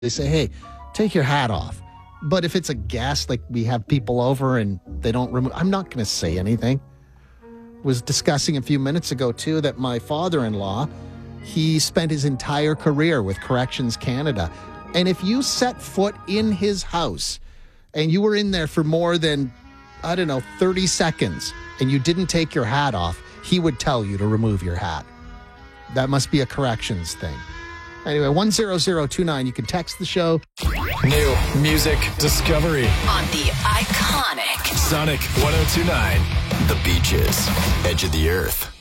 they say, hey, take your hat off. But if it's a guest, like we have people over and they don't remove, I'm not going to say anything. Was discussing a few minutes ago, too, that my father-in-law, he spent his entire career with Corrections Canada. And if you set foot in his house and you were in there for more than, 30 seconds and you didn't take your hat off, he would tell you to remove your hat. That must be a corrections thing. Anyway, 10029, you can text the show. New music discovery on the iconic Sonic 1029. The Beaches, Edge of the Earth.